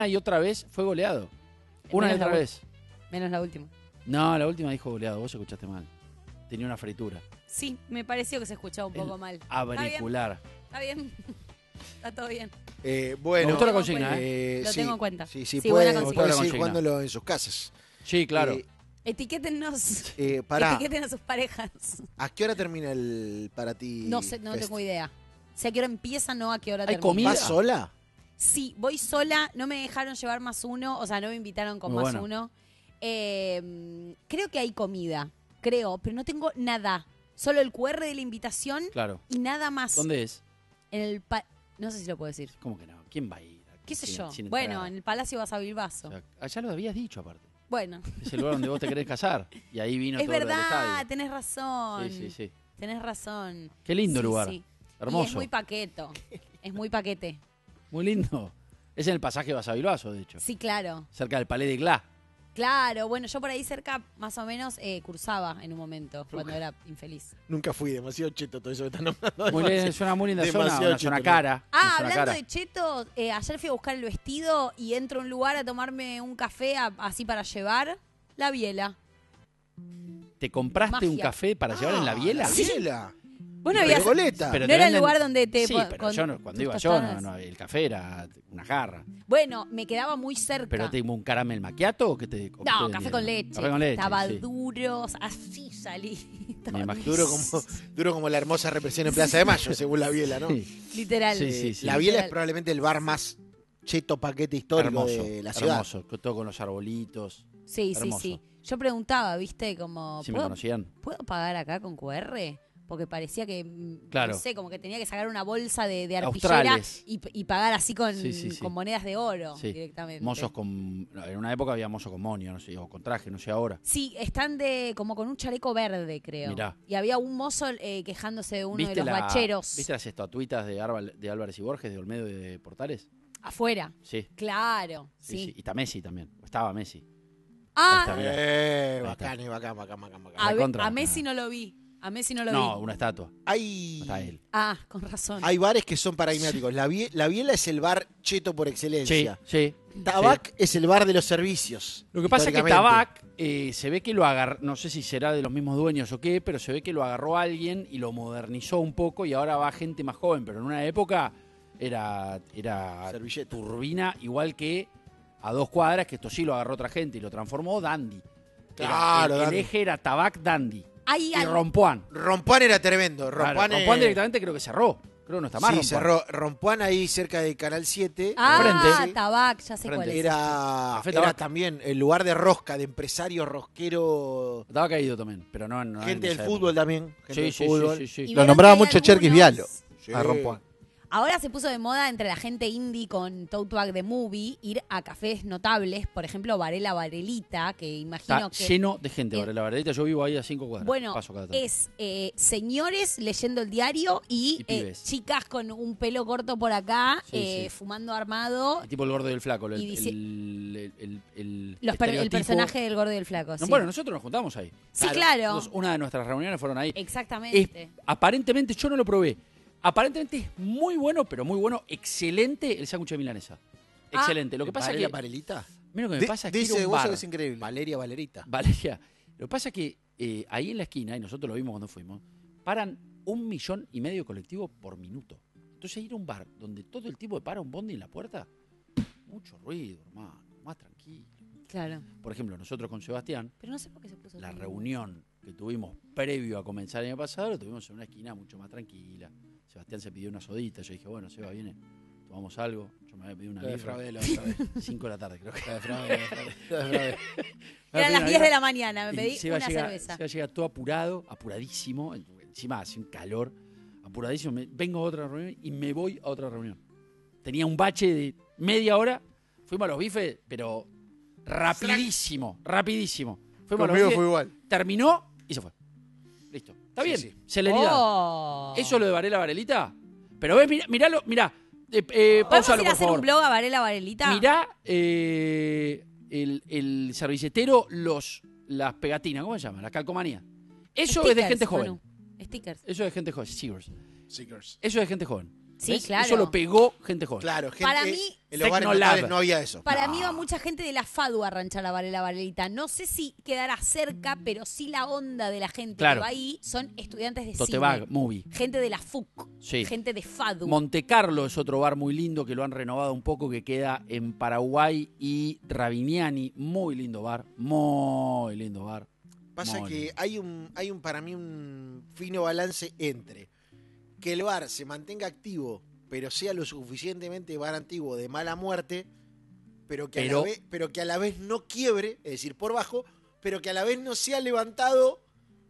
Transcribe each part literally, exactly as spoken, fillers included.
y otra vez fue goleado. Una y Menos otra la vez. Menos la última. No, la última dijo goleado. Vos escuchaste mal. Tenía una fritura. Sí, me pareció que se escuchaba un poco El mal. auricular. Está bien. Está todo bien. Eh, bueno, Me gustó la consigna, eh, Lo sí, tengo en cuenta. Sí, sí, Sí, pueden, buena consigna. pueden La seguir consigna. jugándolo en sus casas. Sí, claro. Eh, Etiquétennos. eh, pará, Etiqueten a sus parejas. ¿a qué hora termina el para ti? No sé, no fest? tengo idea. Sé a qué hora empieza, no a qué hora ¿Hay termina. comida? ¿Vas sola? Sí, voy sola. No me dejaron llevar más uno. O sea, no me invitaron con Muy más bueno. uno. Eh, creo que hay comida. Creo, pero no tengo nada. Solo el cu erre de la invitación Claro. y nada más. ¿Dónde es? En el pa- no sé si lo puedo decir. ¿Cómo que no? ¿Quién va a ir? ¿Qué sé Sin- yo? sin Bueno, entrada? en el Palacio Vas a Bilbaso. O sea, allá lo habías dicho aparte. Bueno, Es el lugar donde vos te querés casar. Y ahí vino es todo lo del verdad, estadio. tenés razón. Sí, sí, sí. Tenés razón. Qué lindo Sí, lugar. sí. Hermoso. Y es muy paqueto. Es muy paquete. Muy lindo. Es en el pasaje Vas a Bilbaso, de hecho. Sí, claro. Cerca del Palais de Glas. Claro, bueno, yo por ahí cerca más o menos eh, cursaba en un momento, cuando era infeliz. Nunca fui, demasiado cheto todo eso que están nombrando. Muy bien, es una muy linda zona, demasiado una zona cheto, cara. Ah, una zona hablando cara. de cheto, eh, ayer fui a buscar el vestido y entro a un lugar a tomarme un café a- así para llevar. La biela. ¿Te compraste un Magia. café para llevar en la biela? ¿La biela? Vos no ¿Y habías... Pergoleta? Pero No te era el venden- lugar donde te... Sí, po- pero con yo no- cuando tus iba yo, no, tostadas. no, el café era una jarra. Bueno, me quedaba muy cerca. ¿Pero te un caramel macchiato o qué te o qué No, te café vendieron? con leche. Café con leche, Estaba sí. duro, así salí. Estaba Me imagino. Duro como, duro como la hermosa represión en Plaza de Mayo, según la biela, ¿no? Sí. Literal. Sí, sí, sí. La biela es Literal. probablemente el bar más cheto paquete histórico Hermoso, de la ciudad. hermoso, con- todo con los arbolitos. Sí, sí, Hermoso. sí. Yo preguntaba, viste, como... Si me ¿puedo, conocían. ¿puedo pagar acá con cu erre? Porque parecía que, mm, Claro. no sé, como que tenía que sacar una bolsa de, de arpillera Australes. y, y pagar así con, Sí, sí, sí. con monedas de oro Sí. directamente. Mozos con. no, En una época había mozos con moño, no sé, o con traje, no sé ahora. Sí, están de como con un chaleco verde, creo. Mirá. Y había un mozo eh, quejándose de uno de ¿Viste, los la- bacheros ¿Viste las estatuitas de, Árbal- de Álvarez y Borges, de Olmedo y de Portales? afuera. Sí. Claro, Sí, sí. sí. Y está Messi también. Estaba Messi. Ahí Ah, está, mirá. Eh, Ahí está. bacán, bacán, bacán, bacán, bacán. a, ve- recontra. a Messi no lo vi. A Messi no lo No, vi. una estatua. Hay, Está él. Ah, con razón. hay bares que son paradigmáticos. La, bie- la biela es el bar cheto por Sí, excelencia. sí. Tabac es el bar de los servicios. Lo que pasa es que históricamente. Tabac eh, se ve que lo agarró, no sé si será de los mismos dueños o qué, pero se ve que lo agarró alguien y lo modernizó un poco y ahora va gente más joven, pero en una época era, era Servilleta. turbina, igual que a dos cuadras, que esto sí lo agarró otra gente y lo transformó Dandy. Era- Claro, el, el Dandy. eje era Tabac Dandy Hay y algo- Rompuán. Rompuán era tremendo. Claro, Rompuán, Rompuán eh, directamente creo que cerró. Creo que no está más Sí, Rompuán. cerró. Rompuán ahí cerca de Canal siete. Ah, Frente. Tabac, ya sé Frente. cuál es. Era, Café era Tabac. también el lugar de rosca, de empresario rosquero. Estaba caído también, pero no, no Gente en del esa fútbol época. también. Gente Sí, del sí, fútbol. sí, sí, sí. Y Lo vieron nombraba que hay mucho Cherkis algunos- Vialo. Sí. A Rompuán. Ahora se puso de moda entre la gente indie con tote bag de movie ir a cafés notables, por ejemplo, Varela Varelita, que imagino Está que... lleno de gente, Eh, Varela Varelita. Yo vivo ahí a cinco cuadras. Bueno, Paso cada tanto. es eh, señores leyendo el diario y, Y eh, pibes. chicas con un pelo corto por acá, Sí, eh, sí. fumando armado. El tipo el gordo y el flaco. El, Y dice- el, el, el- Los per- el estereotipo. personaje del gordo y el flaco. No, sí. Bueno, nosotros nos juntamos ahí. Sí, claro. Nosotros, una de nuestras reuniones fueron ahí. Es- Exactamente. aparentemente, yo no lo probé. Aparentemente es muy bueno, pero muy bueno, excelente el sándwich de milanesa. Ah. Excelente. Lo que pasa es Valeria que... Varelita. Mira lo que me Di- pasa es que dice era un vos bar. que es increíble. Valeria Valerita. Valeria, lo que pasa es que eh, ahí en la esquina, y nosotros lo vimos cuando fuimos, paran un millón y medio de colectivos por minuto. Entonces ir a un bar donde todo el tipo para un bondi en la puerta, mucho ruido, hermano, más tranquilo. Claro. Por ejemplo, nosotros con Sebastián, Pero no sé por qué se puso la tan- reunión que tuvimos previo a comenzar el año pasado, lo tuvimos en una esquina mucho más tranquila. Sebastián se pidió una sodita, yo dije, bueno, Seba, viene, tomamos algo. Yo me había pedido una Lo birra. defraudé, lo defraudé. cinco de la tarde, creo que. Lo defraudé, lo defraudé, lo defraudé. Eran las diez de la mañana, me Y pedí Seba una llega, cerveza. Seba llega todo apurado, apuradísimo, encima hace un calor, apuradísimo. Me- vengo a otra reunión y me voy a otra reunión. Tenía un bache de media hora, fuimos a los bifes, pero rapidísimo, rapidísimo. Fuimos a los Conmigo bifes, fue igual. terminó y se fue. Listo. Está Sí, bien, sí. celeridad. Oh. ¿Eso es lo de Varela Varelita? Pero ves, mirá, miralo, mirá. Eh, eh, ¿Podemos pausalo, ir a por hacer favor. un blog a Varela Varelita? Mirá eh, el, el servilletero, los, las pegatinas, ¿cómo se llama? La calcomanía. Eso es de Stickers, gente joven. Manu. Stickers. Eso es de gente joven. Stickers. Seekers. Eso es de gente joven. Sí, ¿Ves? claro. Eso lo pegó gente joven. Claro, gente, Para mí, en los bares Tecnolab. notables no había eso. Para No. mí va mucha gente de la FADU a ranchar a Varela Varelita. No sé si quedará cerca, pero sí la onda de la gente Claro. que va ahí son estudiantes de Totebag, cine. movie. Gente de la F U C. Sí. Gente de FADU. Monte Carlo es otro bar muy lindo que lo han renovado un poco, que queda en Paraguay y Rabiniani. Muy lindo bar, muy lindo bar. Pasa Muy que lindo. hay un, hay un, para mí, un fino balance entre que el bar se mantenga activo, pero sea lo suficientemente bar antiguo de mala muerte, pero que, a Pero- la vez, pero que a la vez no quiebre, es decir, por bajo, pero que a la vez no sea levantado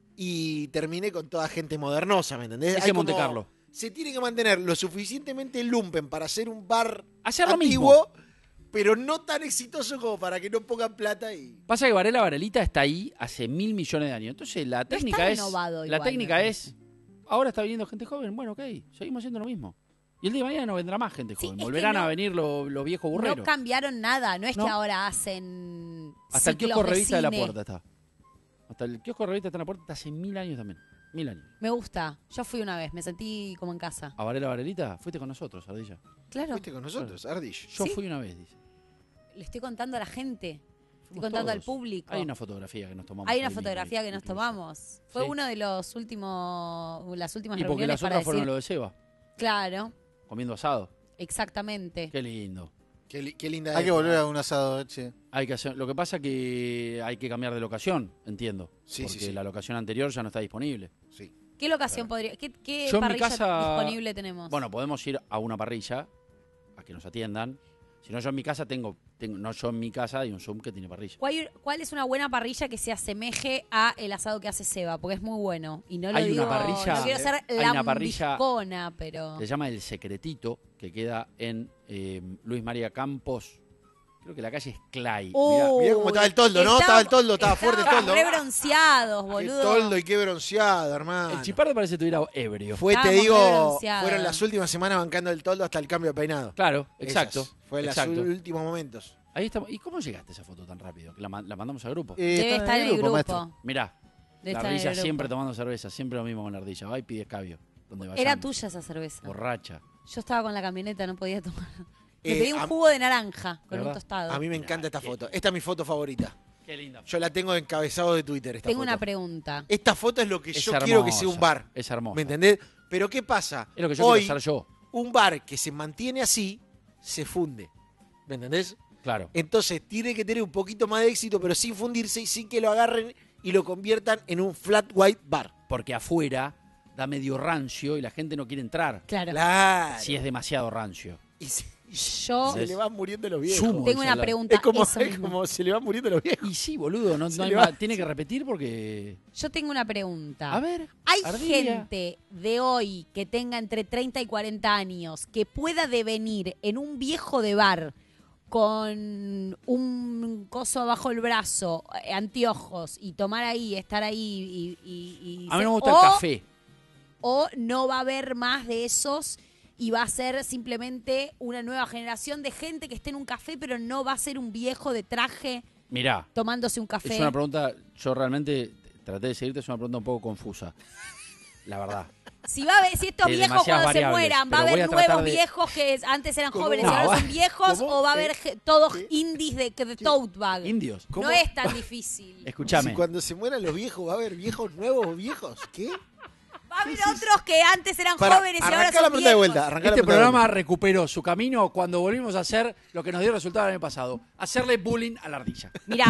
y termine con toda gente modernosa, ¿me entendés? Ese Hay Monte como- Carlo. Se tiene que mantener lo suficientemente lumpen para ser un bar Hacer lo antiguo, pero no tan exitoso como para que no pongan plata y... Pasa que Varela Varelita está ahí hace mil millones de años. Entonces la está técnica es. renovado La igual, técnica me es. Ahora está viniendo gente joven. Bueno, ok, seguimos haciendo lo mismo. Y el día de mañana no vendrá más gente Sí, joven. es que Volverán no- a venir los, los viejos burreros. No cambiaron nada. No es No. que ahora hacen. Hasta el ciclos kiosco revista de la cine. puerta está. Hasta el kiosco revista está en la puerta está hace mil años también. Mil años. Me gusta. Yo fui una vez. Me sentí como en casa. A Varela Varelita, fuiste con nosotros, Ardilla. Claro. ¿Fuiste con nosotros, Ardish? Yo Sí. fui una vez, dice. Le estoy contando a la gente. Estoy Fuimos contando al todos. público. Hay una fotografía que nos tomamos. Hay una ahí mismo, fotografía ahí, que nos incluso. tomamos. Fue Sí. uno de los últimos, las últimas Y porque reuniones las para otras fueron decir, lo de Seba, claro, comiendo asado. exactamente. Qué lindo. Qué, li- qué linda Hay que época. volver a un asado, che. Hay que hacer, lo que pasa que hay que cambiar de locación, entiendo. Sí, porque sí, sí. la locación anterior ya no está disponible. Sí. ¿Qué locación podría, qué, qué Yo en mi parrilla casa- disponible tenemos? Bueno, podemos ir a una parrilla, a que nos atiendan. Si no, yo en mi casa tengo, tengo no yo en mi casa hay un Zoom que tiene parrilla. ¿Cuál, cuál es una buena parrilla que se asemeje a el asado que hace Seba? Porque es muy bueno. Y no lo Hay una digo, parrilla- no quiero ser hay una parrilla- lambiscona, pero... Se llama El Secretito, que queda en eh, Luis María Campos. Creo que la calle es Clay. Mirá, mirá cómo estaba el toldo, ¿no? Estaba el toldo, estaba fuerte el toldo. re bronceados, Qué boludo. toldo y qué bronceado, hermano. el Chipardo parece que estuviera ebrio. Fue, te Estábamos re digo, bronceados. fueron las últimas semanas bancando el toldo hasta el cambio de peinado. Claro, exacto. Esas. Fue en los exacto. últimos momentos. Ahí estamos. ¿Y cómo llegaste a esa foto tan rápido? ¿Que la, ma- la mandamos al grupo? Eh, Debe estar en el grupo. maestro. Mirá, Debe la estar en el ardilla grupo. siempre tomando cerveza, siempre lo mismo con la ardilla. Va y pide escabio. Donde vayamos. Era tuya esa cerveza. Borracha. Yo estaba con la camioneta, no podía tomar. Me Eh, pedí un a- jugo de naranja con un ¿Verdad? tostado. A mí me encanta esta foto. Esta es mi foto favorita. Qué linda. Yo la tengo de encabezado de Twitter, esta Tengo foto. una pregunta. Esta foto es lo que Es yo quiero que sea un hermosa, bar. Es hermosa. ¿Me entendés? Pero ¿qué pasa? Es lo que yo Hoy, quiero ser yo. un bar que se mantiene así, se funde. ¿Me entendés? Claro. Entonces tiene que tener un poquito más de éxito, pero sin fundirse y sin que lo agarren y lo conviertan en un flat white bar. Porque afuera da medio rancio y la gente no quiere entrar. Claro. Claro. Si es demasiado rancio. Y se, y Yo se le van muriendo los viejos. Sumo. tengo dice una al lado. pregunta. Es como, eso es mismo. como se le van muriendo los viejos. Y sí, boludo, no, Se no hay le más- va- tiene que repetir porque. Yo tengo una pregunta. A ver. ¿Hay ardilla. gente de hoy que tenga entre treinta y cuarenta años que pueda devenir en un viejo de bar con un coso abajo el brazo, eh, anteojos, y tomar ahí, estar ahí y... y- y A mí ser- me gusta o, el café. O no va a haber más de esos y va a ser simplemente una nueva generación de gente que esté en un café, pero no va a ser un viejo de traje Mirá, tomándose un café. es una pregunta, yo realmente traté de seguirte, es una pregunta un poco confusa. La verdad. Si va a haber, si estos De viejos demasiadas cuando se variables, mueran, va a pero voy haber a tratar nuevos de- viejos que es- antes eran ¿Cómo? jóvenes No, y ahora va- son viejos, ¿Cómo? o va a haber ¿Qué? ge- todos ¿Qué? indies de, de tote bag. Indios. ¿Cómo? No es tan difícil. Escúchame. Si cuando se mueran los viejos va a haber viejos nuevos viejos. ¿Qué? Va a haber otros que antes eran Para, jóvenes y ahora arrancá son la pregunta de viejos. vuelta. arrancá la Este pregunta de programa vuelta. recuperó su camino cuando volvimos a hacer lo que nos dio resultado el año pasado. Hacerle bullying a la ardilla. Mirá,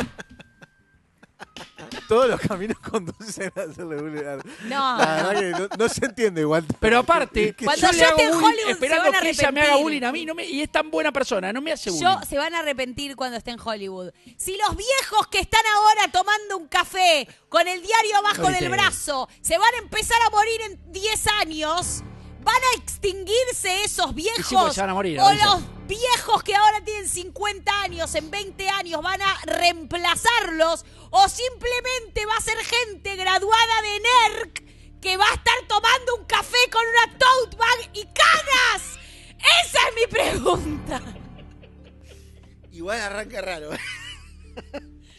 Todos los caminos conducen a hacerle bullying. a- no. La verdad que no, no se entiende igual. Pero aparte, Cuando yo yo le hago esté en bullying Hollywood se esperando van a que ella me haga arrepentir. bullying a mí no me- y es tan buena persona, no me hace bullying. Yo se van a arrepentir cuando esté en Hollywood. Si los viejos que están ahora tomando un café con el diario abajo No del grité. brazo se van a empezar a morir en diez años, ¿van a extinguirse esos viejos? Y sí, porque se van a morir, o Alicia. los viejos que ahora tienen cincuenta años, en veinte años van a reemplazarlos, o simplemente va a ser gente graduada de N E R C que va a estar tomando un café con una tote bag y canas. Esa es mi pregunta. Igual arranca raro.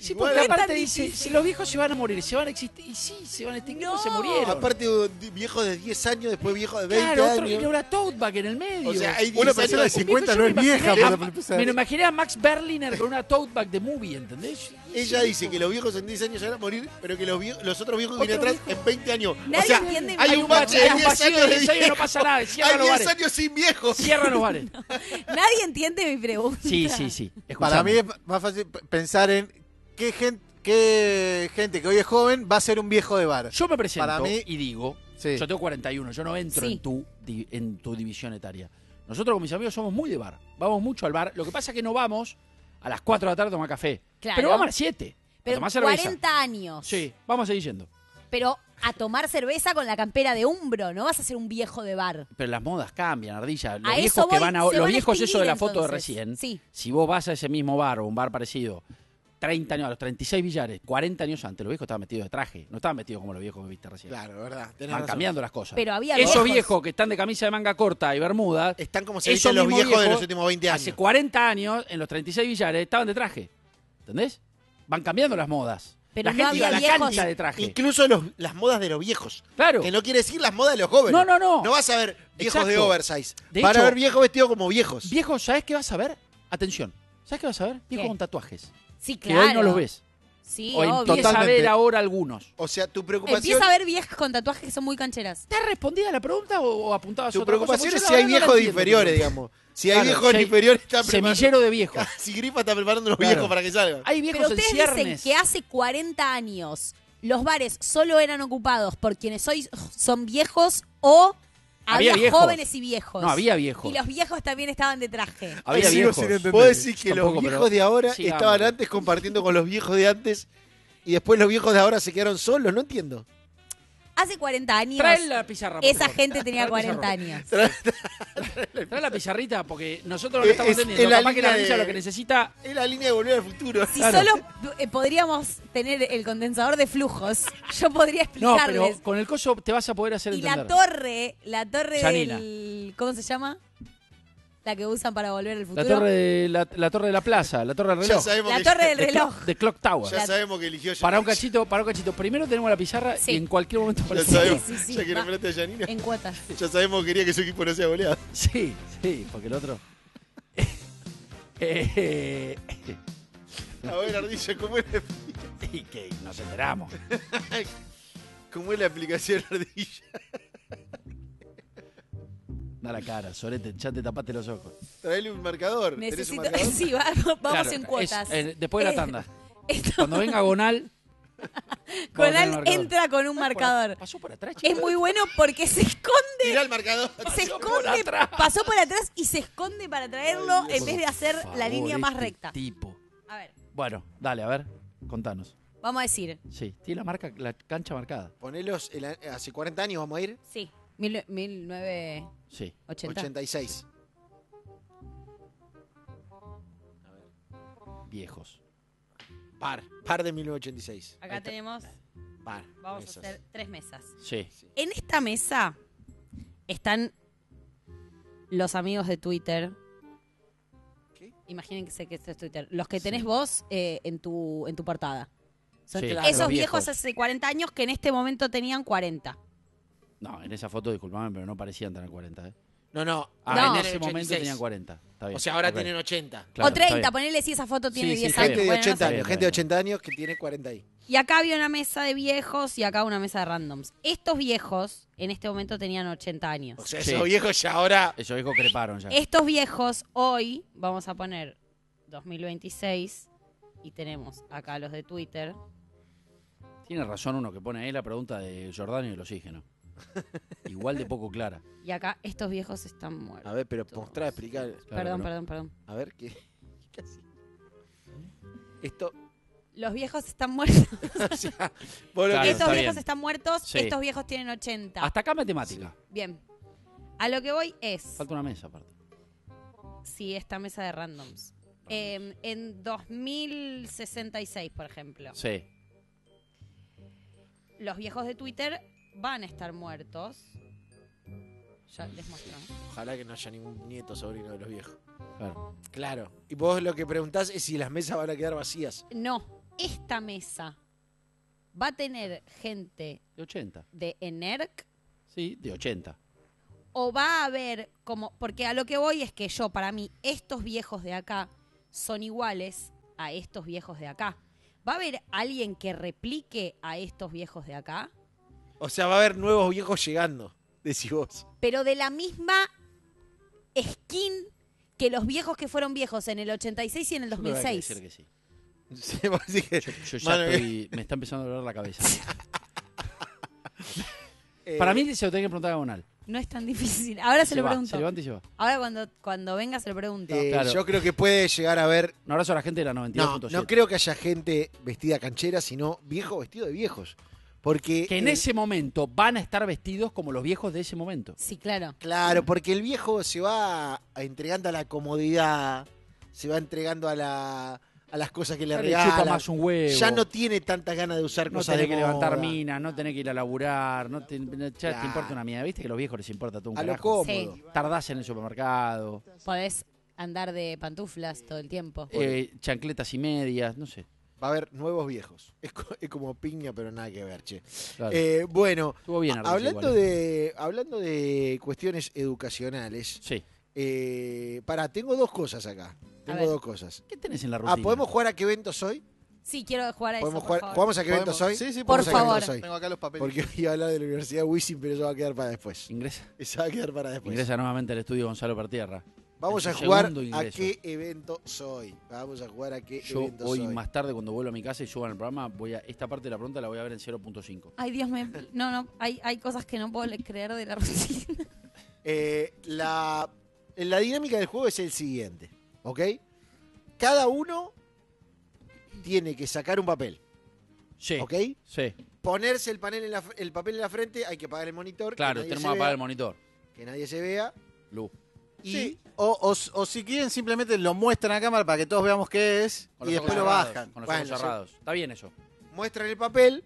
Sí, Igual, porque es tan aparte dice, difícil. si los viejos se van a morir, se van a existir. Y sí, se van a extinguir, No. se murieron. aparte un viejo de diez años, después viejo de veinte claro, otro, y años. una tote bag en el medio. O sea, hay Una diez persona de años. cincuenta Yo no me es vieja imaginé para a- empezar. Me lo imaginé a Max Berliner con una tote bag de movie, ¿entendés? Ella dice que los viejos en diez años se van a morir, pero que los, viejos, los otros viejos que vienen Otro atrás viejo. en veinte años. Nadie o sea, entiende- hay hay un un bache hay de un diez vacío años de de diez años, no viejos. pasa nada. Cierran Hay los diez bares. años sin viejos. Cierran los bares. Nadie entiende mi pregunta. Sí, sí, sí. Para Escuchame. mí es más fácil p- pensar en qué gente, qué gente que hoy es joven va a ser un viejo de bar. Yo me presento Para mí- y digo, Sí. yo tengo cuarenta y uno, yo no entro Sí. en, tu, di- en tu división etaria. Nosotros con mis amigos somos muy de bar, vamos mucho al bar. Lo que pasa es que no vamos a las cuatro de la tarde a tomar café, Claro. pero vamos a las siete a Pero tomar cerveza. cuarenta años. Sí, vamos a seguir yendo. Pero a tomar cerveza con la campera de Umbro, no vas a ser un viejo de bar. Pero las modas cambian, Ardilla. Los A viejos eso que voy, van a, se los van a viejos eso de la extinguir, foto de entonces. recién. Sí. Si vos vas a ese mismo bar o un bar parecido, treinta años, a los treinta y seis billares, cuarenta años antes, los viejos estaban metidos de traje, no estaban metidos como los viejos que viste recién. Claro, verdad. tenés Van razón. cambiando las cosas. Pero había Esos viejos. viejos que están de camisa de manga corta y bermuda, Están como se esos dicen los mismos viejos de los últimos veinte años. hace cuarenta años, en los treinta y seis billares, estaban de traje. ¿Entendés? Van cambiando las modas. Pero la no gente había iba a la viejos- cancha de traje. Incluso los- las modas de los viejos. Claro. Que no quiere decir las modas de los jóvenes. No, no, no. No vas a ver viejos Exacto. de oversize. De Van a hecho- ver viejos vestidos como viejos. Viejos, ¿sabés qué vas a ver? Atención. ¿Sabés qué vas a ver? Viejos ¿Qué? con tatuajes. Sí, Que claro. hoy no los ves. Sí, o obvio. empieza a Totalmente. ver ahora algunos. O sea, tu preocupación, Empieza a ver viejas con tatuajes que son muy cancheras. ¿Te has respondida la pregunta o, o apuntabas tu otra cosa? preocupación Porque es yo si la hay verdad no la viejos entiendo, inferiores, pero- digamos. Si hay Claro, viejos si hay inferiores, está preparando. Semillero de viejos. Si Grifa está preparando unos Claro. viejos para que salgan. Hay viejos Pero en ustedes dicen ciernes. que hace cuarenta años los bares solo eran ocupados por quienes hoy son viejos o Había había, viejos. jóvenes y viejos. No, había viejos. Y los viejos también estaban de traje. Había Sigo viejos. sin entender. Puedo decir que Tampoco, los pero viejos de ahora sigamos. estaban antes compartiendo con los viejos de antes y después los viejos de ahora se quedaron solos. No entiendo. Hace cuarenta años, Trae la pizarra. por esa favor. gente tenía Trae el cuarenta pizarrón. años. Trae la pizarrita porque nosotros lo que Es- estamos es- entendiendo. es la Capaz que la línea Ardilla de- lo que necesita. Es la línea de volver al futuro. Si Claro. solo eh, podríamos tener el condensador de flujos, yo podría No, explicarles. pero con el coso te vas a poder hacer y la entender. torre, la torre Janina. del... ¿Cómo se llama? La que usan para volver al futuro. La torre, de la, la torre de la plaza, la torre del Ya reloj. sabemos La que, torre del The reloj. Clock- The Clock Tower. ya La- sabemos que eligió Para un Yanina. cachito, para un cachito. Primero tenemos la pizarra Sí. y en cualquier momento Ya aparece. sabemos. sí, sí, Ya que va. nombraste a Yanina. En cuotas. Ya sabemos que quería que su equipo no sea goleado. Sí, sí, porque el otro. Eh, A ver, Ardilla, ¿cómo es la, y que nos enteramos. cómo es la aplicación Ardilla? Da la cara, Sorete, ya te tapaste los ojos. Traele un marcador. ¿Tenés un Necesito... marcador? Sí, va- vamos Claro, en es, cuotas. eh, después de la Eh, tanda. Esto- Cuando venga Gonal. Conal vamos a tener marcador. entra con un marcador. Pasó por atrás, Es chicos. muy bueno porque se esconde, Tirá el marcador. se Pasó por esconde, atrás. pasó por atrás y se esconde para traerlo Ay, Dios. en vez de hacer Por la favor, línea más este recta. Tipo. A ver, Bueno, dale, a ver, contanos. vamos a decir, Sí, tiene la marca, la cancha marcada. Ponelos el a- hace cuarenta años, vamos a ir. sí, mil, mil novecientos Sí. ochenta. ochenta y seis. Viejos. Par. Par de mil novecientos ochenta y seis. Ahí Acá está. tenemos, Par. vamos mesas. a hacer tres mesas. Sí. En esta mesa están los amigos de Twitter. ¿Qué? Imaginen que sé que esto es Twitter. Los que tenés Sí. vos eh, en tu en tu portada. Son Sí, esos los viejos viejos. hace cuarenta años que en este momento tenían cuarenta. No, en esa foto, disculpame, pero no parecían tener cuarenta, ¿eh? No, no. Ah, No. en Tienen ese momento ochenta y seis. tenían cuarenta. Está bien. O sea, ahora Ok. tienen ochenta. Claro, o está treinta, bien. ponele si esa foto tiene Sí, sí, diez está años. Gente de Bueno, no ochenta sé. años, bien, gente bien. de ochenta años que tiene cuarenta ahí. Y acá había una mesa de viejos y acá una mesa de randoms. Estos viejos en este momento tenían ochenta años. O sea, Sí. esos viejos ya ahora. Esos viejos creparon ya. Estos viejos hoy, vamos a poner dos mil veintiséis y tenemos acá los de Twitter. Tiene razón uno que pone ahí la pregunta de Jordano y el oxígeno. Igual de poco clara. Y acá estos viejos están muertos. A ver, pero mostrá, explicar. Claro, perdón, pero- perdón, perdón. A ver, ¿qué? ¿Qué hace? Esto. Los viejos están muertos. O sea, vos lo Claro, que- estos está viejos bien. están muertos. Sí. Estos viejos tienen ochenta. Hasta acá matemática. Bien. A lo que voy es, Falta una mesa aparte. si esta mesa de randoms. Eh, en dos mil sesenta y seis, por ejemplo, Sí. los viejos de Twitter van a estar muertos. Ya les muestro. Ojalá que no haya ningún nieto sobrino de los viejos. Claro. Claro. Y vos lo que preguntás es si las mesas van a quedar vacías. No, esta mesa va a tener gente De ochenta. de ENERC Sí, de ochenta. o va a haber como... Porque a lo que voy es que yo, para mí, estos viejos de acá son iguales a estos viejos de acá. ¿Va a haber alguien que replique a estos viejos de acá? O sea, va a haber nuevos viejos llegando, decís vos. Pero de la misma skin que los viejos que fueron viejos en el ochenta y seis y en el Yo creo que hay que dos mil seis. decir que sí. Sí, vos decís que- Yo, yo ya Mano, estoy... Me está empezando a doler la cabeza. eh, Para mí se lo tengo que preguntar a Gonal. No es tan difícil. Ahora se, lo va, pregunto. Se levanta y se va. Ahora cuando, cuando venga se lo pregunto. eh, Claro. Yo creo que puede llegar a haber... Un abrazo a la gente de la noventa y dos No, punto siete. no creo que haya gente vestida canchera, sino viejo vestido de viejos. Porque... Que en eh, ese momento van a estar vestidos como los viejos de ese momento. Sí, claro. Claro, porque el viejo se va a- entregando a la comodidad, se va entregando a la a las cosas que le Ya le chupa regalan. más un huevo. Ya no tiene tantas ganas de usar No cosas tenés de que levantar moda. minas, no tenés que ir a laburar, no te, ya te Claro. importa una mierda. Viste que a los viejos les importa todo un A lo carajo. cómodo. Sí. Tardás en el supermercado, Podés andar de pantuflas todo el tiempo. eh, chancletas y medias, no sé. Va a haber nuevos viejos. Es, co- es como piña, pero nada que ver, che. Claro. Eh, bueno, Estuvo bien, Ardilla, hablando igual, ¿eh? de, hablando de cuestiones educacionales, Sí. eh, pará, tengo dos cosas acá. Tengo ver. dos cosas. ¿Qué tenés en la rutina? Ah, ¿podemos jugar a qué evento soy? Sí, quiero jugar a eso, ¿Podemos por jugar? favor. ¿Jugamos a qué evento ¿Podemos? soy? Sí, sí, Por Jugamos a qué evento favor. soy. Tengo acá los papeles. Porque iba a hablar de la Universidad Wisin, pero eso va a quedar para después. Ingresa, Eso va a quedar para después. ingresa nuevamente al estudio Gonzalo Pertierra. Vamos en a su jugar segundo a ingreso. qué evento soy. Vamos a jugar a qué Yo evento hoy soy. más tarde, cuando vuelvo a mi casa y suban el programa, voy a esta parte de la pregunta la voy a ver en cero punto cinco. Ay, Dios me... No, no, hay, hay cosas que no puedo le- creer de la rutina. Eh, la, la dinámica del juego es el siguiente, ¿ok? Cada uno tiene que sacar un papel, Sí, ¿ok? sí. Ponerse el, panel en la fr- el papel en la frente, hay que apagar el monitor, Claro, que, nadie tenemos se que apagar vea, el monitor. que nadie se vea. Luz. Y Sí, o, o, o si quieren simplemente lo muestran a cámara para que todos veamos qué es Con y los después ojos lo cerrados, bajan. Con los Bueno, ojos sí. cerrados. Está bien eso. muestran el papel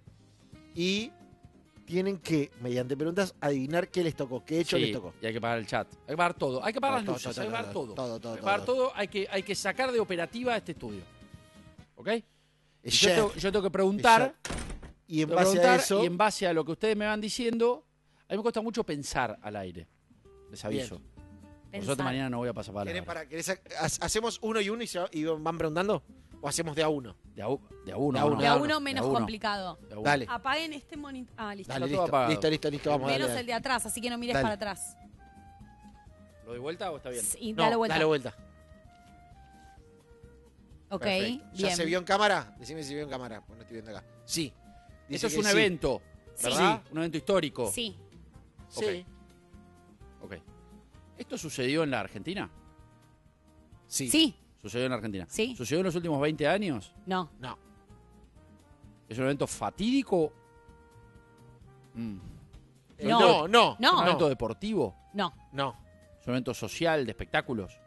y tienen que, mediante preguntas, adivinar qué les tocó, qué hecho Sí, les tocó. y hay que pagar el chat. Hay que pagar todo. Hay que pagar Todo, las luces, todo, hay que pagar todo, todo. todo, todo, hay que pagar todo. todo. Hay que, hay que sacar de operativa este estudio. ¿Ok? Y Es yo, share. tengo, yo tengo que preguntar, Y en tengo que base a preguntar, eso, y en base a lo que ustedes me van diciendo, a mí me cuesta mucho pensar al aire. Les aviso. Por suerte Pensar. mañana no voy a pasar para ¿querés la para, querés ha- ha- ¿hacemos uno y uno y, se, y van preguntando? ¿O hacemos de a uno? De a, u- de a uno. De a uno. De a no, uno de menos a uno, complicado. de a uno. Dale. Apaguen este monitor. Ah, listo. Dale, Está todo listo, apagado. listo, listo, listo, vamos, dale, Menos dale. el de atrás, así que no mires Dale. para atrás. ¿Lo doy vuelta o está bien? Y No, dale vuelta. dale vuelta. Ok, Perfecto. ¿Ya bien. se vio en cámara? Decime si se vio en cámara, pues no estoy viendo acá. Sí. Dice Esto es que un sí. evento, Sí. ¿verdad? Un evento histórico. Sí. Sí. Ok. ¿Esto sucedió en la Argentina? Sí. Sí. Sucedió en la Argentina. Sí. ¿Sucedió en los últimos veinte años? No. No. ¿Es un evento fatídico? Mm. Eh, No. no, no. No. ¿Es un evento deportivo? No. No. ¿Es un evento social, de espectáculos?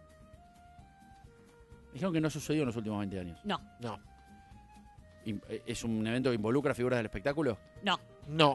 Dijeron que no sucedió en los últimos veinte años. No. No. In- eh, ¿Es un evento que involucra figuras del espectáculo? No. No.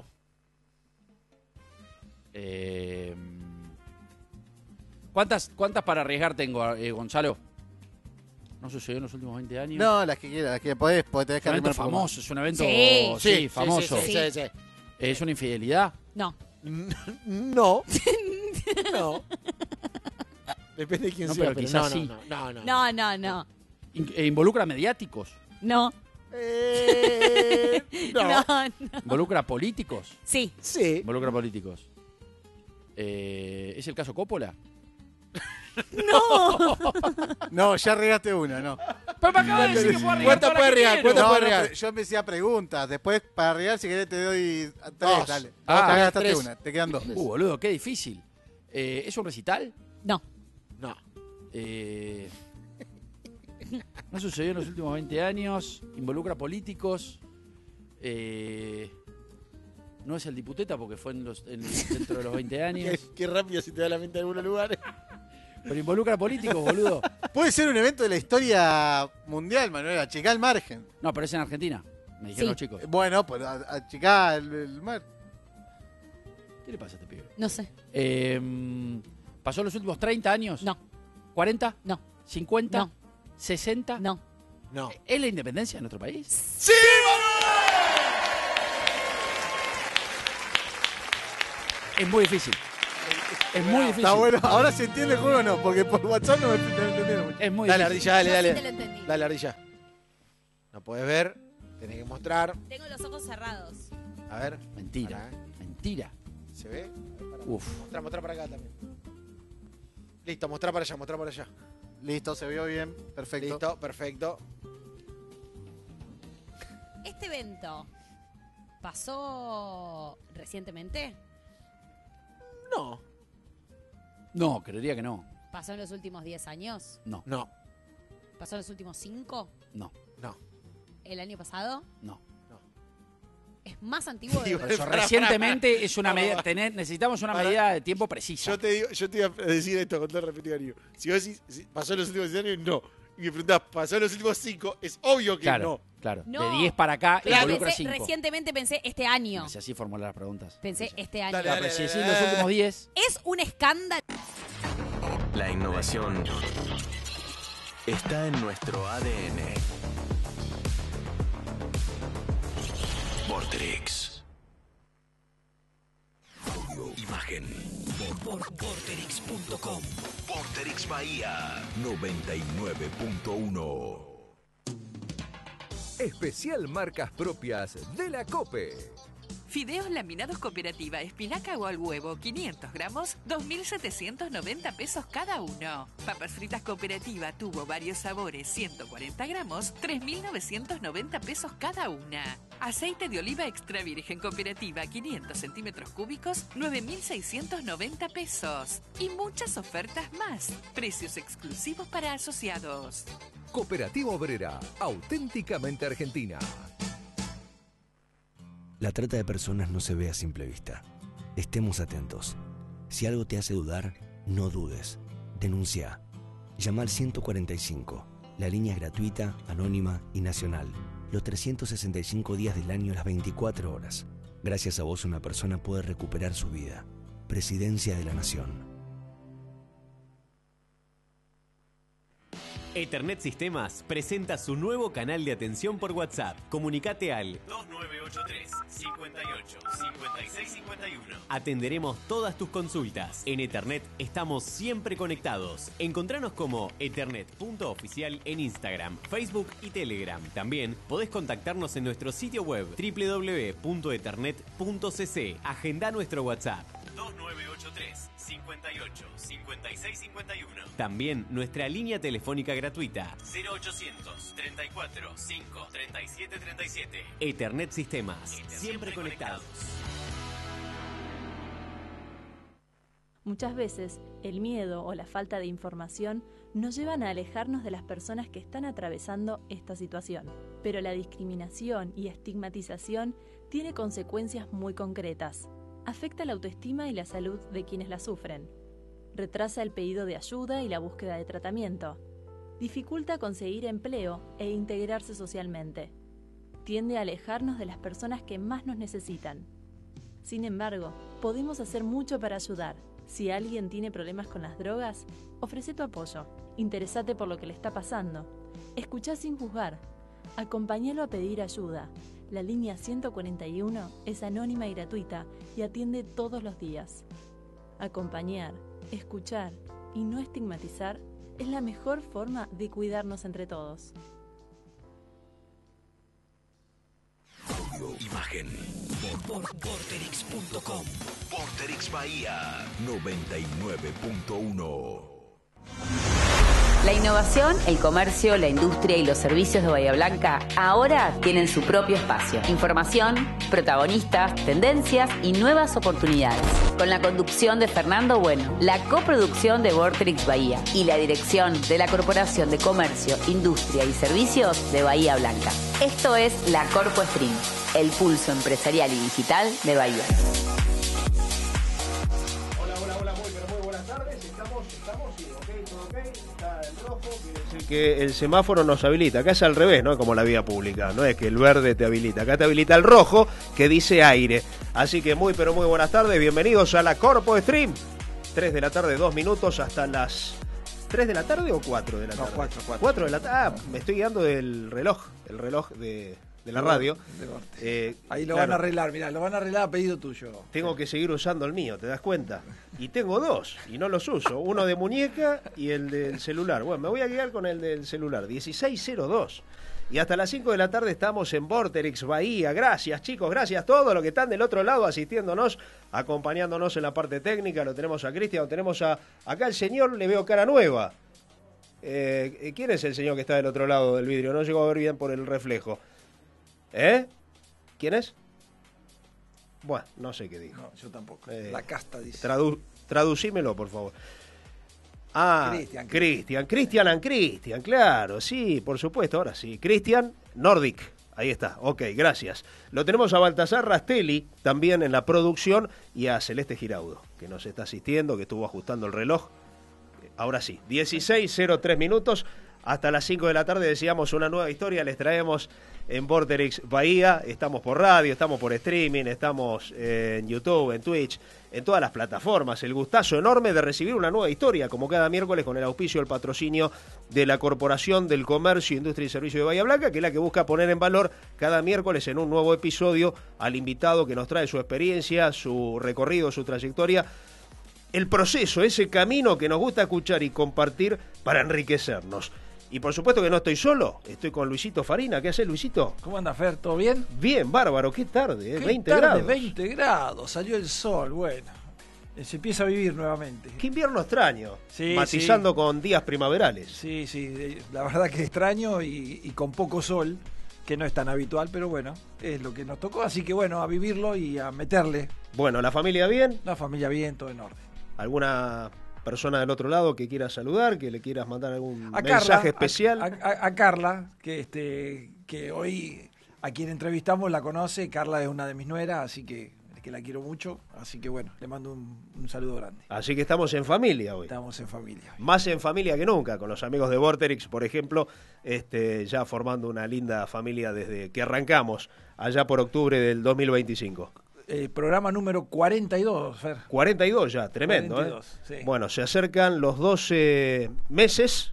Eh, ¿cuántas, ¿Cuántas para arriesgar tengo, eh, Gonzalo? ¿No sucedió en los últimos veinte años? No, las que quieras, las que podés, porque tenés Es que un evento arrimar un poco más. famoso, es un evento Sí. sí, famoso. Sí, sí, sí, sí. ¿Es una infidelidad? No. No. No. Depende de quién No, sea, pero pero quizás no, sí. no, no, no, no. No, no, no. In- eh, ¿Involucra mediáticos? No. Eh, no. No, no. ¿Involucra políticos? Sí. Sí. Involucra políticos. Eh, ¿Es el caso Coppola? No. No, ya regaste una, no. Pero me acaba de decir que puedo arriesgar ¿Cuánto todo lo puede que arriesgar? quiero. ¿Cuánto No, puede no, regar? pero yo me decía preguntas. Después, para arriar, si querés, te doy tres, Dos. dale. Ah, ya gastaste tres. una, te quedan dos. Uh, boludo, qué difícil. Eh, ¿Es un recital? No. No. Eh, no sucedió en los últimos veinte años. Involucra políticos. Eh, no es el diputeta porque fue en los, en- dentro de los veinte Qué, años. qué rápido se te da la mente en algunos lugares. Pero involucra políticos, boludo. Puede ser un evento de la historia mundial, Manuel, achicar el margen. No, pero es en Argentina. Me dijeron Sí. los chicos. Bueno, pues a- achicar el, el mar. ¿Qué le pasa a este pibe? No sé. Eh, ¿Pasó los últimos treinta años? No. ¿cuarenta? No. ¿cincuenta? No. ¿sesenta? No. No. ¿Es la independencia de nuestro país? ¡Sí, Es muy difícil. Es muy difícil. Está bueno. Ahora se entiende el juego o no, porque por WhatsApp no me no me entendieron mucho. Es muy Dale, difícil. Ardilla, dale, Yo sí dale. te lo entendí. Dale, Ardilla. No podés ver, tenés que mostrar. Tengo los ojos cerrados. A ver. Mentira. Pará, ¿eh? Mentira. ¿Se ve? Pará. Uf. Mostrá, mostrá para acá también. Listo, mostrá para allá, mostrá para allá. Listo, se vio bien. Perfecto. Listo, perfecto. ¿Este evento pasó recientemente? No. No, creería que no. ¿Pasó en los últimos diez años? No, No. ¿Pasó en los últimos cinco? no, No. ¿El año pasado? no. ¿Es más antiguo de Digo, Por eso, Pará, recientemente es una Pará, medida. pará. tener- necesitamos una Pará. medida de tiempo precisa. Yo te digo, yo te iba a decir esto con todo el respeto, Darío. Si vos decís, si pasó en los últimos diez años, no. Y me preguntás, ¿pasó en los últimos cinco? Es obvio que Claro, no. claro. No. De diez para acá Claro, involucra pensé- cinco. recientemente pensé este año. Si así formular las preguntas. Pensé Sí. este año. Dale, Claro, dale. pero si decís los últimos diez, Es un escándalo. La innovación está en nuestro A D N. Vorterix. Audio, imagen. Por Vorterix punto com. Vorterix Bahía noventa y nueve punto uno. Especial marcas propias de la COPE. Fideos laminados Cooperativa, espinaca o al huevo, quinientos gramos, dos mil setecientos noventa pesos cada uno. Papas fritas Cooperativa, tubo varios sabores, ciento cuarenta gramos, tres mil novecientos noventa pesos cada una. Aceite de oliva extra virgen Cooperativa, quinientos centímetros cúbicos, nueve mil seiscientos noventa pesos. Y muchas ofertas más. Precios exclusivos para asociados. Cooperativa Obrera, auténticamente argentina. La trata de personas no se ve a simple vista. Estemos atentos. Si algo te hace dudar, no dudes. Denuncia. Llama al ciento cuarenta y cinco. La línea es gratuita, anónima y nacional. Los trescientos sesenta y cinco días del año, las veinticuatro horas. Gracias a vos una persona puede recuperar su vida. Presidencia de la Nación. Ethernet Sistemas presenta su nuevo canal de atención por WhatsApp. Comunicate al dos nueve ocho tres, cinco ocho, cinco seis cinco uno. Atenderemos todas tus consultas. En Ethernet estamos siempre conectados. Encontranos como ethernet punto oficial en Instagram, Facebook y Telegram. También podés contactarnos en nuestro sitio web doble u doble u doble u punto ethernet punto c c. Agenda nuestro WhatsApp dos nueve ocho tres, cinco ocho, cinco seis cinco uno. También nuestra línea telefónica gratuita cero ochocientos, treinta y cuatro, cinco, treinta y siete, treinta y siete. Ethernet Sistemas, siempre, siempre conectados. Muchas veces, el miedo o la falta de información nos llevan a alejarnos de las personas que están atravesando esta situación. Pero la discriminación y estigmatización tiene consecuencias muy concretas. Afecta la autoestima y la salud de quienes la sufren. Retrasa el pedido de ayuda y la búsqueda de tratamiento. Dificulta conseguir empleo e integrarse socialmente. Tiende a alejarnos de las personas que más nos necesitan. Sin embargo, podemos hacer mucho para ayudar. Si alguien tiene problemas con las drogas, ofrece tu apoyo. Interesate por lo que le está pasando. Escuchá sin juzgar. Acompáñalo a pedir ayuda. La línea ciento cuarenta y uno es anónima y gratuita y atiende todos los días. Acompañar, escuchar y no estigmatizar es la mejor forma de cuidarnos entre todos. Audio, imagen. Por Vorterix punto com. Vorterix Bahía noventa y nueve punto uno. La innovación, el comercio, la industria y los servicios de Bahía Blanca ahora tienen su propio espacio. Información, protagonistas, tendencias y nuevas oportunidades. Con la conducción de Fernando Bueno, la coproducción de Vorterix Bahía y la dirección de la Corporación de Comercio, Industria y Servicios de Bahía Blanca. Esto es la Corpo Stream, el pulso empresarial y digital de Bahía. Hola, hola, hola, muy, pero muy buenas tardes. Estamos, estamos, sí, ok, todo ok. Está el rojo, quiere decir que el semáforo nos habilita. Acá es al revés, ¿no? Como la vía pública. No es que el verde te habilita. Acá te habilita el rojo, que dice aire. Así que muy, pero muy buenas tardes. Bienvenidos a la Corpo Stream. tres de la tarde, dos minutos, hasta las ¿tres de la tarde o cuatro de la No, tarde? cuatro, cuatro. cuatro de la tarde. Ah, me estoy guiando del reloj, el reloj de, de la radio. De corte. Eh, Ahí lo claro, van a arreglar, mirá, lo van a arreglar a pedido tuyo. Tengo que seguir usando el mío, ¿te das cuenta? Y tengo dos, y no los uso. Uno de muñeca y el del celular. Bueno, me voy a guiar con el del celular, dieciséis cero dos. Y hasta las cinco de la tarde estamos en Vorterix Bahía. Gracias, chicos, gracias a todos los que están del otro lado asistiéndonos, acompañándonos en la parte técnica. Lo tenemos a Cristian, lo tenemos a... Acá el señor, le veo cara nueva. Eh, ¿Quién es el señor que está del otro lado del vidrio? No llegó a ver bien por el reflejo. ¿Eh? ¿Quién es? Bueno, no sé qué dijo. No, yo tampoco. Eh, La casta dice. Tradu traducímelo, por favor. Ah, Cristian, Cristian, Cristian and Cristian, claro, sí, por supuesto, ahora sí. Cristian Nordic, ahí está, ok, gracias. Lo tenemos a Baltasar Rastelli también en la producción y a Celeste Giraudo, que nos está asistiendo, que estuvo ajustando el reloj. Ahora sí, dieciséis cero tres minutos, hasta las cinco de la tarde decíamos una nueva historia, les traemos en Vorterix Bahía, estamos por radio, estamos por streaming, estamos eh, en YouTube, en Twitch, en todas las plataformas. El gustazo enorme de recibir una nueva historia, como cada miércoles, con el auspicio, el patrocinio de la Corporación del Comercio, Industria y Servicio de Bahía Blanca, que es la que busca poner en valor cada miércoles en un nuevo episodio al invitado que nos trae su experiencia, su recorrido, su trayectoria, el proceso, ese camino que nos gusta escuchar y compartir para enriquecernos. Y por supuesto que no estoy solo, estoy con Luisito Farina. ¿Qué haces, Luisito? ¿Cómo anda, Fer? ¿Todo bien? Bien, bárbaro, qué tarde, ¿eh? ¿Qué veinte tarde? grados. veinte grados, salió el sol, bueno. Se empieza a vivir nuevamente. Qué invierno extraño, Sí, matizando sí. con días primaverales. Sí, sí, la verdad que extraño y, y con poco sol, que no es tan habitual, pero bueno, es lo que nos tocó, así que bueno, a vivirlo y a meterle. Bueno, ¿la familia bien? La familia bien, todo en orden. ¿Alguna persona del otro lado que quieras saludar, que le quieras mandar algún A mensaje Carla, especial? A, a- a Carla, que este que hoy a quien entrevistamos la conoce. Carla es una de mis nueras, así que, que la quiero mucho. Así que bueno, le mando un, un saludo grande. Así que estamos en familia hoy. Estamos en familia. Más en familia que nunca, con los amigos de Vorterix, por ejemplo, este, ya formando una linda familia desde que arrancamos, allá por octubre del dos mil veinticinco. Eh, programa número cuarenta y dos, Fer. cuarenta y dos ya, tremendo. cuarenta y dos, ¿eh? sí. Bueno, se acercan los doce meses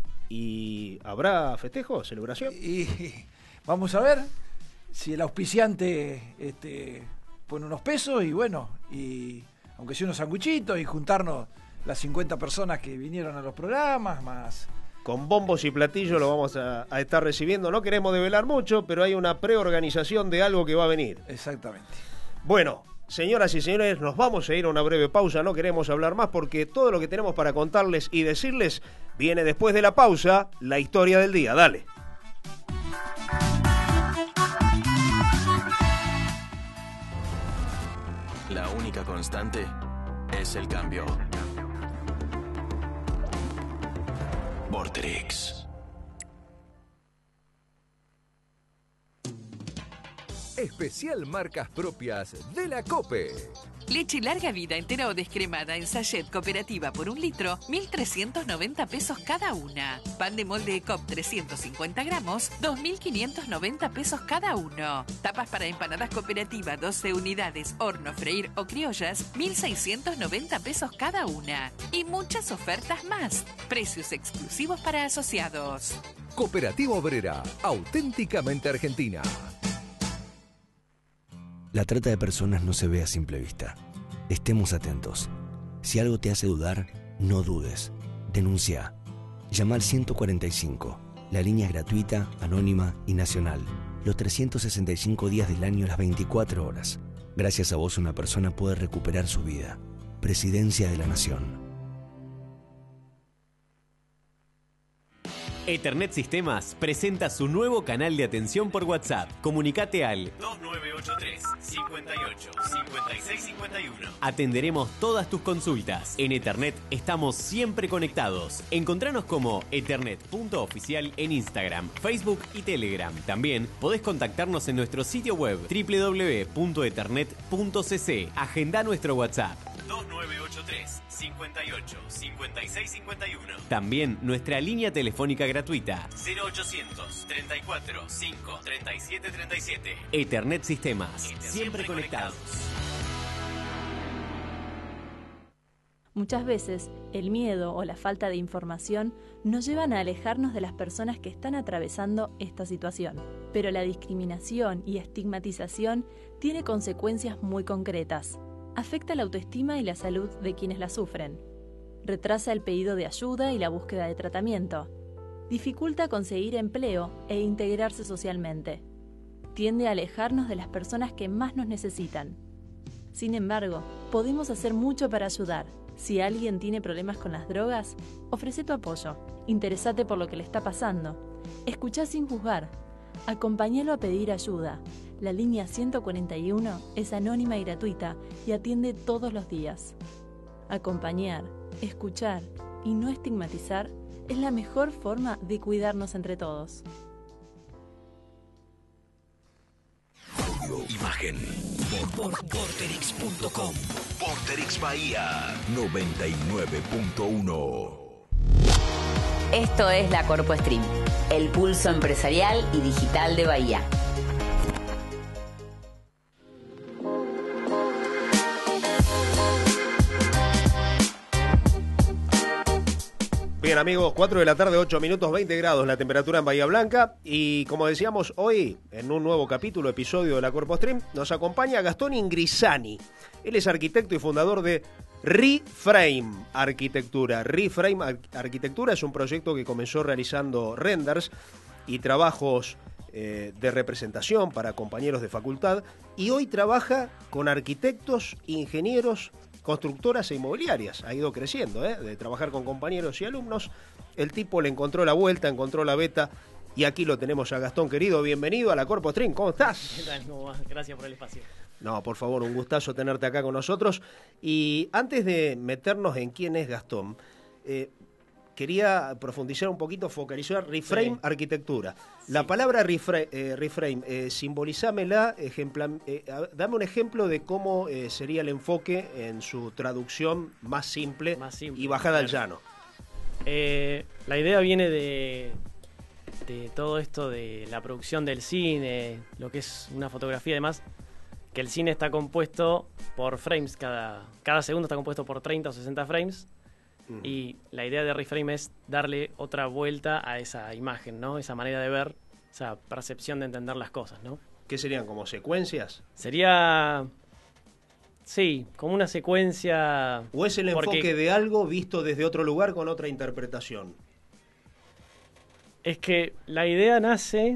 y ¿habrá festejo, celebración? Y vamos a ver si el auspiciante este, pone unos pesos y bueno, y aunque sea unos sanguchitos y juntarnos las cincuenta personas que vinieron a los programas, más... Con bombos y platillos lo vamos a, a estar recibiendo. No queremos develar mucho, pero hay una preorganización de algo que va a venir. Exactamente. Bueno, señoras y señores, nos vamos a ir a una breve pausa. No queremos hablar más porque todo lo que tenemos para contarles y decirles viene después de la pausa, la historia del día. Dale. La única constante es el cambio. Vorterix. Especial marcas propias de la COPE. Leche larga vida entera o descremada en sachet cooperativa por un litro, mil trescientos noventa pesos cada una. Pan de molde ECOP trescientos cincuenta gramos, dos mil quinientos noventa pesos cada uno. Tapas para empanadas cooperativa, doce unidades, horno, freír o criollas, mil seiscientos noventa pesos cada una. Y muchas ofertas más. Precios exclusivos para asociados. Cooperativa Obrera, auténticamente argentina. La trata de personas no se ve a simple vista. Estemos atentos. Si algo te hace dudar, no dudes. Denuncia. Llama al ciento cuarenta y cinco. La línea es gratuita, anónima y nacional. Los trescientos sesenta y cinco días del año, las veinticuatro horas. Gracias a vos una persona puede recuperar su vida. Presidencia de la Nación. Ethernet Sistemas presenta su nuevo canal de atención por WhatsApp. Comunicate al dos nueve ocho tres, cinco ocho, cinco seis cinco uno. Atenderemos todas tus consultas. En Ethernet estamos siempre conectados. Encontranos como ethernet punto oficial en Instagram, Facebook y Telegram. También podés contactarnos en nuestro sitio web doble u doble u doble u punto ethernet punto c c. Agenda nuestro WhatsApp dos nueve ocho tres, cinco ocho, cinco seis cinco uno. También nuestra línea telefónica gratuita cero ochocientos, treinta y cuatro, cinco, treinta y siete, treinta y siete. Ethernet Sistemas, siempre conectados. Muchas veces, el miedo o la falta de información nos llevan a alejarnos de las personas que están atravesando esta situación. Pero la discriminación y estigmatización tiene consecuencias muy concretas. Afecta la autoestima y la salud de quienes la sufren. Retrasa el pedido de ayuda y la búsqueda de tratamiento. Dificulta conseguir empleo e integrarse socialmente. Tiende a alejarnos de las personas que más nos necesitan. Sin embargo, podemos hacer mucho para ayudar. Si alguien tiene problemas con las drogas, ofrece tu apoyo. Interésate por lo que le está pasando. Escuchá sin juzgar. Acompáñalo a pedir ayuda. La línea ciento cuarenta y uno es anónima y gratuita y atiende todos los días. Acompañar, escuchar y no estigmatizar es la mejor forma de cuidarnos entre todos. Imagen por, por porterix punto com. Porterix Bahía noventa y nueve punto uno. Esto es la Corpo Stream, el pulso empresarial y digital de Bahía. Bien amigos, cuatro de la tarde, ocho minutos, veinte grados la temperatura en Bahía Blanca. Y como decíamos hoy, en un nuevo capítulo, episodio de la Corpo Stream, nos acompaña Gastón Ingrisani. Él es arquitecto y fundador de Reframe Arquitectura. Reframe Ar- Arquitectura es un proyecto que comenzó realizando renders y trabajos eh, de representación para compañeros de facultad. Y hoy trabaja con arquitectos, ingenieros, constructoras e inmobiliarias. Ha ido creciendo, ¿eh? De trabajar con compañeros y alumnos. El tipo le encontró la vuelta, encontró la beta y aquí lo tenemos a Gastón, querido. Bienvenido a la Corpo Stream. ¿Cómo estás? ¿Qué tal? ¿Cómo va? Gracias por el espacio. No, por favor, un gustazo tenerte acá con nosotros. Y antes de meternos en quién es Gastón, eh, quería profundizar un poquito, focalizar Reframe sí. Arquitectura. La sí. palabra refra- eh, Reframe, eh, simbolizámela, ejempla, eh, dame un ejemplo de cómo eh, sería el enfoque en su traducción más simple, más simple y bajada claro. al llano. Eh, la idea viene de, de todo esto de la producción del cine, lo que es una fotografía, además, que el cine está compuesto por frames, cada, cada segundo está compuesto por treinta o sesenta frames. Y la idea de Reframe es darle otra vuelta a esa imagen, ¿no? Esa manera de ver, esa percepción de entender las cosas, ¿no? ¿Qué serían? ¿Como secuencias? Sería... Sí, como una secuencia... ¿O es el enfoque porque... de algo visto desde otro lugar con otra interpretación? Es que la idea nace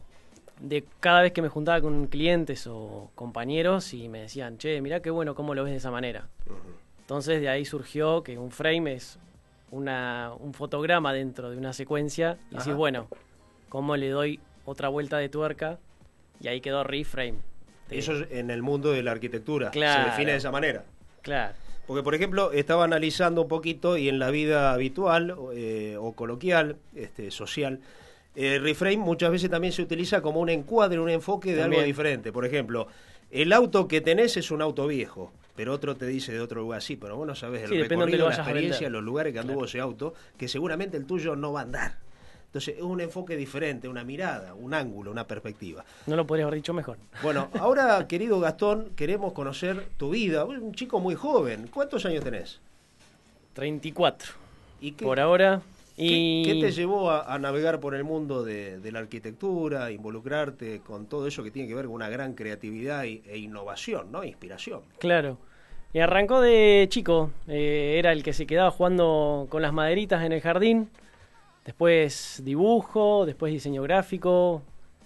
de cada vez que me juntaba con clientes o compañeros y me decían, che, mirá qué bueno cómo lo ves de esa manera. Uh-huh. Entonces de ahí surgió que un frame es una, un fotograma dentro de una secuencia y decís, bueno, ¿cómo le doy otra vuelta de tuerca? Y ahí quedó Reframe. De... Eso es en el mundo de la arquitectura, claro, se define de esa manera. Claro. Porque, por ejemplo, estaba analizando un poquito y en la vida habitual eh, o coloquial, este, social, eh, Reframe muchas veces también se utiliza como un encuadre, un enfoque de también. Algo diferente. Por ejemplo, el auto que tenés es un auto viejo, pero otro te dice de otro lugar, sí, pero vos no sabés el sí, recorrido, la experiencia, los lugares que anduvo claro. ese auto, que seguramente el tuyo no va a andar. Entonces es un enfoque diferente, una mirada, un ángulo, una perspectiva. No lo podrías haber dicho mejor. Bueno, ahora, querido Gastón, queremos conocer tu vida. Un chico muy joven. ¿Cuántos años tenés? treinta y cuatro. ¿Y qué, por ahora. Y... ¿Qué, qué te llevó a, a navegar por el mundo de, de la arquitectura, involucrarte con todo eso que tiene que ver con una gran creatividad y, e innovación, ¿no? Inspiración. Claro. Y arrancó de chico. Eh, era el que se quedaba jugando con las maderitas en el jardín. Después dibujo, después diseño gráfico.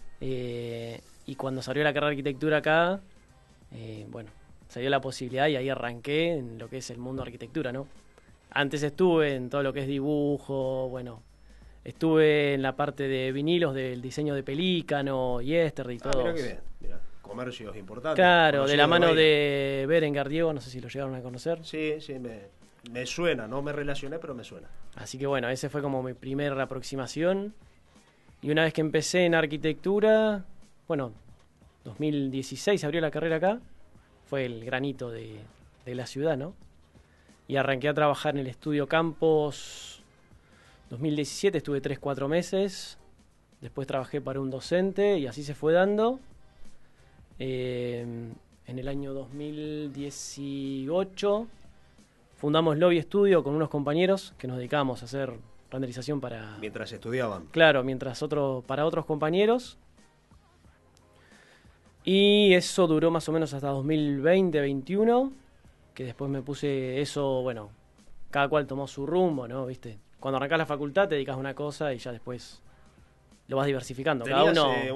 Eh, y cuando salió la carrera de arquitectura acá, eh, bueno, se dio la posibilidad y ahí arranqué en lo que es el mundo de arquitectura, ¿no? Antes estuve en todo lo que es dibujo, bueno, estuve en la parte de vinilos del diseño de Pelícano, Yesterday y todo. Ah, mirá qué bien, mirá, comercios importantes. Claro, de la mano de, de Berengar Diego, no sé si lo llegaron a conocer. Sí, sí, me, me suena, no me relacioné, pero me suena. Así que bueno, ese fue como mi primera aproximación. Y una vez que empecé en arquitectura, bueno, dos mil dieciséis abrió la carrera acá, fue el granito de, de la ciudad, ¿no? Y arranqué a trabajar en el estudio Campos dos mil diecisiete, estuve tres, cuatro meses. Después trabajé para un docente y así se fue dando. Eh, en el año dos mil dieciocho fundamos Lobby Studio con unos compañeros que nos dedicábamos a hacer renderización para... Mientras estudiaban. Claro, mientras otro, para otros compañeros. Y eso duró más o menos hasta dos mil veinte, veintiuno, que después me puse eso, bueno, cada cual tomó su rumbo, ¿no? ¿Viste? Cuando arrancás la facultad te dedicas a una cosa y ya después lo vas diversificando. Cada Tenías, uno... eh,